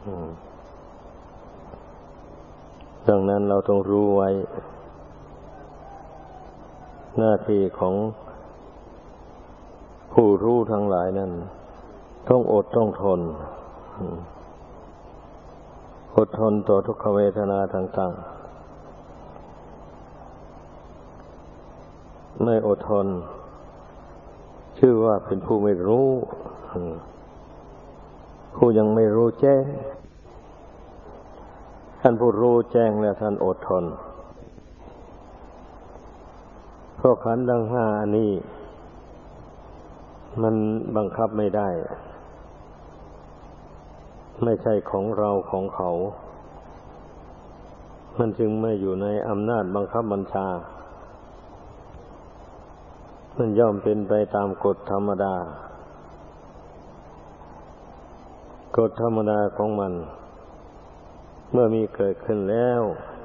ดังนั้นเราต้องรู้ไว้หน้าที่ของผู้รู้ทั้งหลายนั้นต้องอดต้องทนอดทนต่อทุกขเวทนาต่างๆไม่อดทนชื่อว่าเป็นผู้ไม่รู้ผู้ยังไม่รู้แจ้งท่านผู้รู้แจ้งแล้วท่านอดทนเพราะขันธ์ทั้งห้านี้มันบังคับไม่ได้ไม่ใช่ของเราของเขามันจึงไม่อยู่ในอำนาจบังคับบัญชามันย่อมเป็นไปตามกฎธรรมดากฎธรรมดาของมันเมื่อมีเกิดขึ้นแล้ว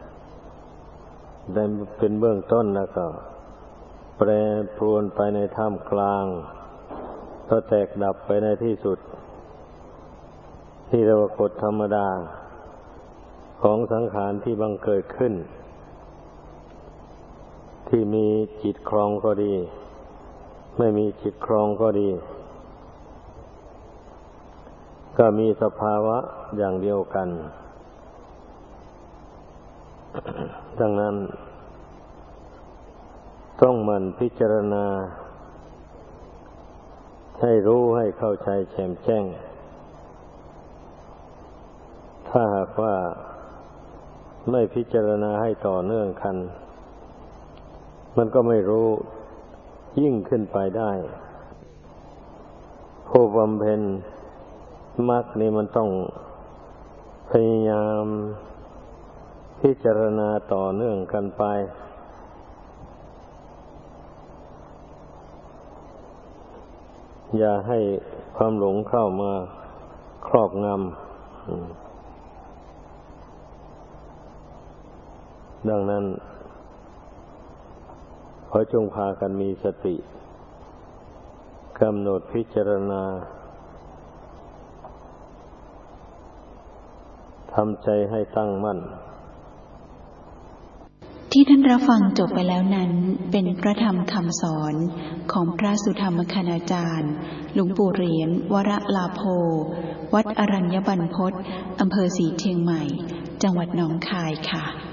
ได้เป็นเบื้องต้นแล้วก็แปรปรวนไปในท่ามกลางก็แตกดับไปในที่สุดที่เรียกว่ากฎธรรมดาของสังขารที่บังเกิดขึ้นที่มีจิตครองก็ดีไม่มีจิตครองก็ดีก็มีสภาวะอย่างเดียวกัน ดังนั้นต้องหมั่นพิจารณาให้รู้ให้เข้าใจแจ่มแจ้งถ้าหากว่าไม่พิจารณาให้ต่อเนื่องกันมันก็ไม่รู้ยิ่งขึ้นไปได้ผู้บำเพ็ญมรรคนี่มันต้องพยายามพิจารณาต่อเนื่องกันไปอย่าให้ความหลงเข้ามาครอบงำดังนั้นขอจงพากันมีสติกำหนดพิจารณาทำใจให้ตั้งมั่นที่ท่านรับฟังจบไปแล้วนั้นเป็นพระธรรมคำสอนของพระสุธรรมคณาจารย์หลวงปู่เหรียญวรลาโภวัดอรัญญบรรพตอำเภอศรีเชียงใหม่จังหวัดหนองคายค่ะ